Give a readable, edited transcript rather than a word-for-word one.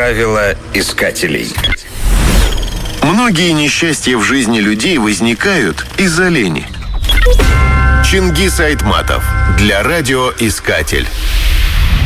Правила искателей. Многие несчастья в жизни людей возникают из-за лени. Чингис Айтматов для радиоискатель.